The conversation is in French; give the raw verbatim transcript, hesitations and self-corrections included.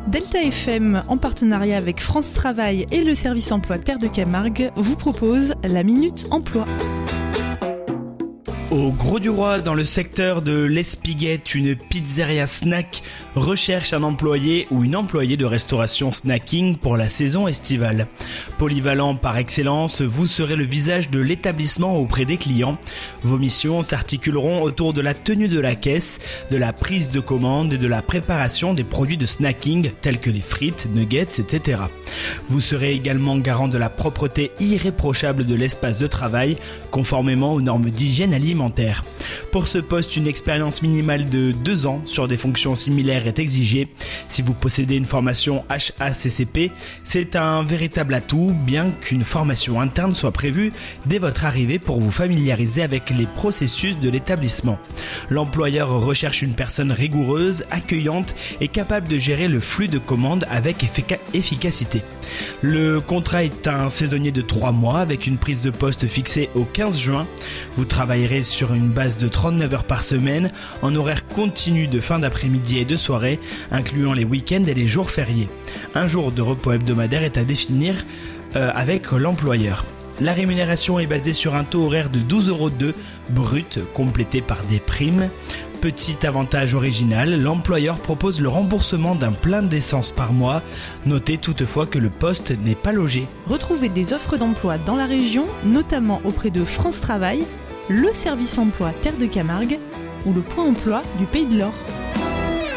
Delta F M, en partenariat avec France Travail et le service emploi Terre de Camargue, vous propose la Minute Emploi. Au Grau-du-Roi, dans le secteur de l'Espiguette, une pizzeria snack recherche un employé ou une employée de restauration snacking pour la saison estivale. Polyvalent par excellence, vous serez le visage de l'établissement auprès des clients. Vos missions s'articuleront autour de la tenue de la caisse, de la prise de commande et de la préparation des produits de snacking tels que les frites, nuggets, et cetera. Vous serez également garant de la propreté irréprochable de l'espace de travail, conformément aux normes d'hygiène alimentaire. Pour ce poste, une expérience minimale de deux ans sur des fonctions similaires est exigée. Si vous possédez une formation H A C C P, c'est un véritable atout, bien qu'une formation interne soit prévue dès votre arrivée pour vous familiariser avec les processus de l'établissement. L'employeur recherche une personne rigoureuse, accueillante et capable de gérer le flux de commandes avec effic- efficacité. Le contrat est un saisonnier de trois mois avec une prise de poste fixée au quinze juin. Vous travaillerez sur une base de trente-neuf heures par semaine, en horaire continu de fin d'après-midi et de soirée, incluant les week-ends et les jours fériés. Un jour de repos hebdomadaire est à définir euh, avec l'employeur. La rémunération est basée sur un taux horaire de douze euros deux brut, complété par des primes. Petit avantage original, l'employeur propose le remboursement d'un plein d'essence par mois. Notez toutefois que le poste n'est pas logé. Retrouvez des offres d'emploi dans la région, notamment auprès de France Travail, le service emploi Terre de Camargue ou le point emploi du Pays de l'Or.